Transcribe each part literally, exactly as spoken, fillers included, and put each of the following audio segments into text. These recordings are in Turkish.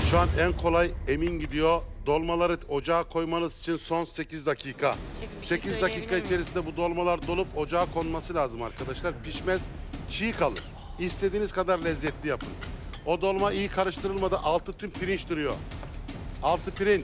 Şu an en kolay Emin gidiyor. Dolmaları ocağa koymanız için son sekiz dakika. Şefim, bir şey sekiz dakika söyleyebilir miyim? içerisinde bu dolmalar dolup ocağa konması lazım arkadaşlar. Pişmez, çiğ kalır. İstediğiniz kadar lezzetli yapın. O dolma iyi karıştırılmadı. Altı tüm pirinç duruyor. Altı pirinç.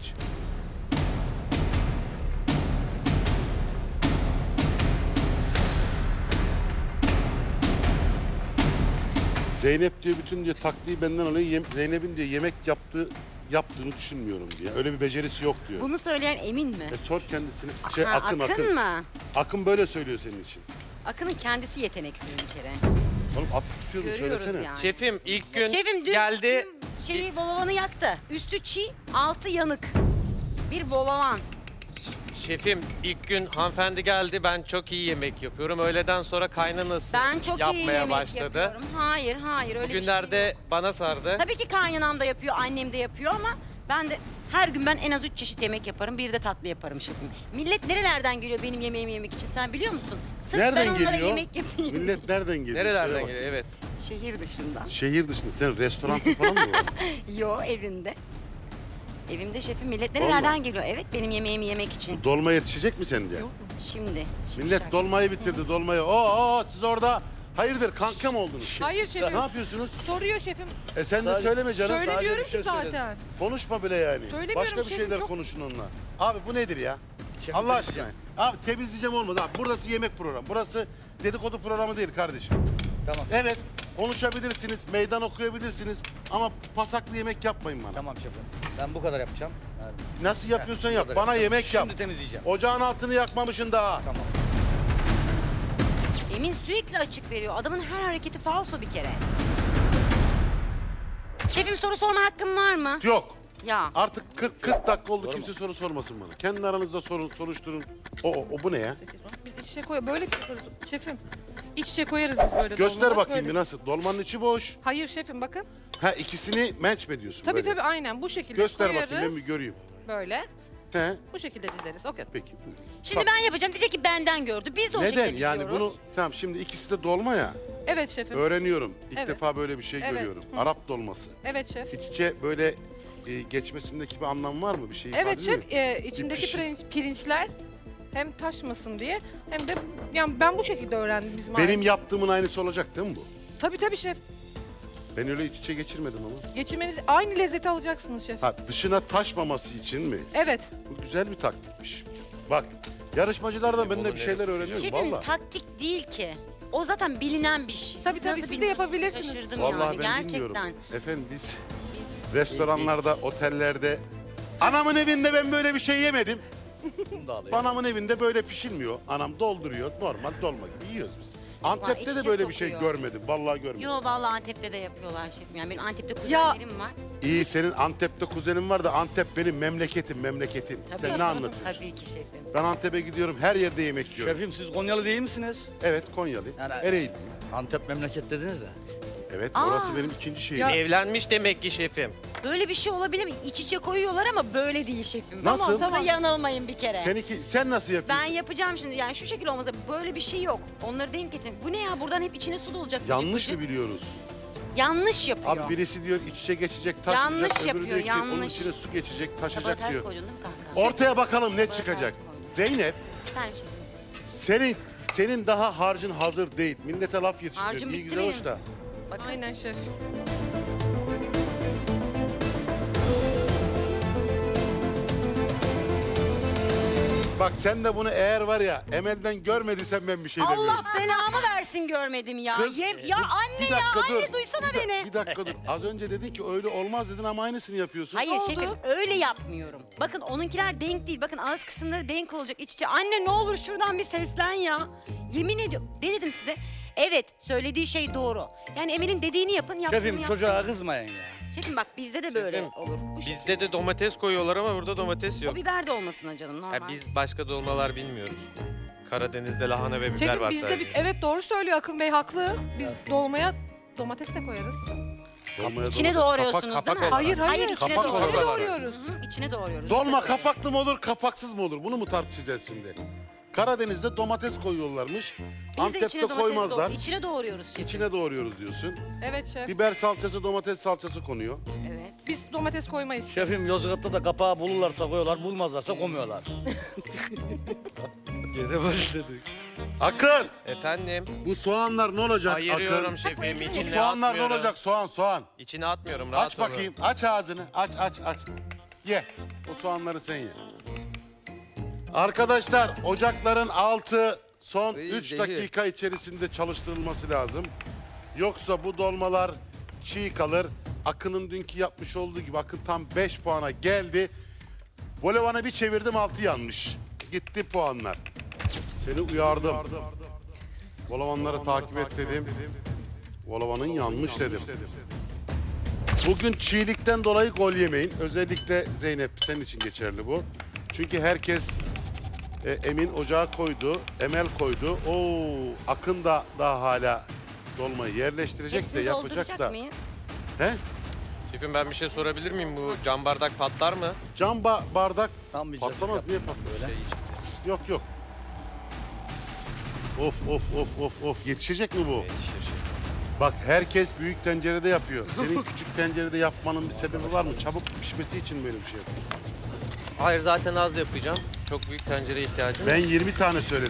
Zeynep diyor bütün diyor taktiği benden alıyor. Yem- Zeynep'in diyor yemek yaptığı yaptığını düşünmüyorum diyor. Öyle bir becerisi yok diyor. Bunu söyleyen Emin mi? E sor kendisine. Şey Ha, Akın Akın. mı? Akın böyle söylüyor senin için. Akın'ın kendisi yeteneksiz bir kere. Oğlum at tutuyordun Görüyoruz söylesene. yani. Şefim ilk gün Şefim dün geldi. tüm şeyi bolavanı yaktı. Üstü çiğ, altı yanık. Bir bolavan. Şefim ilk gün hanımefendi geldi. Ben çok iyi yemek yapıyorum. Öğleden sonra kaynanası Ben çok iyi yapmaya yemek başladı. yapıyorum. Hayır, hayır öyle bir şey Bugünlerde değil. bana sardı. Tabii ki kaynanam da yapıyor, annem de yapıyor ama ben de her gün ben en az üç çeşit yemek yaparım. Bir de tatlı yaparım şefim. Millet nerelerden geliyor benim yemeğimi yemek için sen biliyor musun? Sırf ben Nereden onlara geliyor? yemek yapayım. Millet nereden geliyor? Söyle Nerelerden bak. geliyor? Evet. Şehir dışından. Şehir dışında. Sen restoran falan mı var? Yo evimde. Evimde şefim millet nerelerden geliyor? Evet benim yemeğimi yemek için. Dolma yetişecek mi sende? Şimdi. şimdi Millet şarkı. dolmayı bitirdi dolmayı. Oo, oo siz orada hayırdır kanka mı oldunuz? Hayır şefim. Ne yapıyorsunuz? Soruyor şefim. E sen de söyleme canım. Söylemiyorum Sadece bir şey ki söyle. zaten. Konuşma bile yani. Söylemiyorum Başka bir şefim, şeyler çok- konuşun onunla. Abi bu nedir ya? Allah aşkına. Abi temizleyeceğim olmadı. Abi burası yemek programı. Burası dedikodu programı değil kardeşim. Tamam. Evet konuşabilirsiniz, meydan okuyabilirsiniz ama pasaklı yemek yapmayın bana. Tamam şefim. Ben bu kadar yapacağım. Yani Nasıl yapıyorsan bu yap. kadar Bana yapacağım. yemek yap. Şimdi temizleyeceğim. Ocağın altını yakmamışsın daha. Tamam. Emin sürekli açık veriyor. Adamın her hareketi falso bir kere. Şefim soru sorma hakkım var mı? Yok. Ya. Artık kırk kırk dakika oldu kimse soru sormasın bana. Kendi aranızda sorun, soruşturun. O, o, o bu ne ya? Biz iç içe koy böyle yaparız şefim. İç içe koyarız biz böyle Göster dolmaları, bakayım böyle. bir nasıl. Dolmanın içi boş. Hayır şefim bakın. Ha ikisini match mi ediyorsun Tabii böyle? tabii aynen bu şekilde Göster koyarız. bakayım ben bir göreyim. Böyle. He Bu şekilde dizeriz. Okey. peki. Şimdi Bak, ben yapacağım. Diyecek ki benden gördü. Biz de o neden şekilde yani diziyoruz. bunu tamam şimdi ikisi de dolma ya. Evet şefim. Öğreniyorum. İlk Evet. defa böyle bir şey Evet. görüyorum. Hı. Arap dolması. Evet şef. İç içe böyle e, geçmesindeki bir anlam var mı? Bir şey ifade Evet ediyor şef mu? e, içindeki pişi- pirinç, pirinçler hem taşmasın diye hem de yani ben bu şekilde öğrendim bizim Benim ailem. yaptığımın aynısı olacak değil mi bu? Tabii tabii şef. Ben öyle iç içe geçirmedim ama. Geçirmeniz aynı lezzeti alacaksınız şef. Ha dışına taşmaması için mi? Evet. Bu güzel bir taktikmiş. Bak yarışmacılardan ben de Bunun bir şeyler neresi öğreniyorum Şefim valla. taktik değil ki. O zaten bilinen bir şey. Tabii, tabii, nasıl siz de bilmiyorsunuz? yapabilirsiniz. Şaşırdım Vallahi yani ben gerçekten. bilmiyorum. Efendim biz Biz restoranlarda, otellerde anamın evinde ben böyle bir şey yemedim. Bunu da alayım. Anamın evinde böyle pişilmiyor. Anam dolduruyor. Normal dolma gibi yiyoruz biz. Antep'te iç de içe böyle bir şey sokuyor. görmedim. Vallahi görmedim. Yo vallahi Antep'te de yapıyorlar şefim. Yani benim Antep'te Ya- kuzenlerim var. İyi senin Antep'te kuzenin var da Antep benim memleketim, memleketim. Sen ne anlatıyorsun? Tabii ki şefim. Ben Antep'e gidiyorum, her yerde yemek yiyorum. Şefim siz Konyalı değil misiniz? Evet, Konyalıyım. Yani- Ereğli'yim. Antep memleket dediniz de. Evet, Aa. orası benim ikinci şehrim. Ya- Evlenmiş demek ki şefim. Böyle bir şey olabilir mi? İç içe koyuyorlar ama böyle değil şefim. Nasıl? Tamam, tamam. Yanılmayın bir kere. Seninki, sen nasıl Ben yapıyorsun? yapacağım şimdi yani şu şekilde olmasa böyle bir şey yok. Onları denk getirin. Bu ne ya buradan hep içine su dolacak. bıcık Yanlış bıcık. mı biliyoruz? Yanlış yapıyor. Abi birisi diyor iç içe geçecek, taşmayacak. Yanlış öbürü yapıyor, diyor ki onun yanlış. içine su geçecek, Tabağı taşacak ters diyor. koydun değil mi kanka? Ortaya bakalım ne Tabağı çıkacak. ters koydum. Zeynep, Ben şefim. senin senin daha harcın hazır değil. Millete laf yetiştiriyor. Harcım İyi bitti güzel hoş benim. da. Bakın. Aynen şef. Bak sen de bunu eğer var ya Emel'den görmediysen ben bir şey demiyorum. Allah belamı versin görmedim ya. Kız, Yem- ya anne Bir ya dakika anne dur. duysana Bir da- beni. Bir dakika dur. Az önce dedin ki öyle olmaz dedin ama aynısını yapıyorsun. Hayır Ne oldu? şefim öyle yapmıyorum. Bakın onunkiler denk değil. Bakın ağız kısımları denk olacak iç içe. Anne ne olur şuradan bir seslen ya. Yemin ediyorum. Ne dedim size? Evet söylediği şey doğru. Yani Emel'in dediğini yapın yaptığını Şefim yapın. çocuğa kızmayın ya. Şefim bak bizde de böyle Şefim, olur. Bu şekilde. Bizde de domates koyuyorlar ama burada domates O yok. biber de olmasın ha canım normal. Ha, biz başka dolmalar bilmiyoruz. Karadeniz'de lahana ve biber Şefim var bizde sadece. bir, evet doğru söylüyor Akın Bey haklı. Biz dolmaya domates de koyarız. Dolmaya İçine domates, doğruyorsunuz kapak değil mi? olarak. Hayır hayır. Hayır içine Kapak doğruyoruz. olarak. doğruyoruz. Hı hı, içine doğruyoruz. Dolma Biz de böyle. kapaklı mı olur, kapaksız mı olur? Bunu mu tartışacağız şimdi? Karadeniz'de domates koyuyorlarmış. Biz de Antep'te içine domates koymazlar. doğ- içine doğruyoruz şefim. İçine doğruyoruz diyorsun. Evet şef. Biber salçası, domates salçası konuyor. Evet. Biz domates koymayız. Şefim Yozgat'ta da kapağı bulurlarsa koyuyorlar, bulmazlarsa koymuyorlar. Yedi başladık. Akın! Efendim? Bu soğanlar ne olacak Ayırıyorum Akın? şefim. Bu İçine soğanlar ne atmıyorum. olacak? Soğan, soğan. İçine atmıyorum. Rahat Aç olun. bakayım. Aç ağzını. Aç, aç, aç. Ye. O soğanları sen ye. Arkadaşlar ocakların altı son Ey, üç zehir. dakika içerisinde çalıştırılması lazım. Yoksa bu dolmalar çiğ kalır. Akın'ın dünkü yapmış olduğu gibi Akın tam beş puana geldi. Volevana bir çevirdim altı yanmış. Gitti puanlar. Seni uyardım. Volovanları takip et dedim. Volavanın yanmış dedim. Bugün çiğlikten dolayı gol yemeyin. Özellikle Zeynep senin için geçerli bu. Çünkü herkes e, Emin ocağa koydu, Emel koydu. Oo, Akın da daha hala dolmayı yerleştirecek de Hepsini yapacak dolduracak da. mıyız? He? Şefim ben bir şey sorabilir miyim? Bu cam bardak patlar mı? Cam ba- bardak Tam bir patlamaz. cacık Niye yaptım patlasın? böyle. Şey için. Yok yok. Of of of of of yetişecek mi bu? Yetişir şefim. Bak herkes büyük tencerede yapıyor. Senin küçük tencerede yapmanın bir sebebi var mı? Çabuk pişmesi için böyle bir şey yapıyorsun. Hayır zaten az yapacağım. Çok büyük tencereye ihtiyacım yok. Ben yirmi tane söyledim.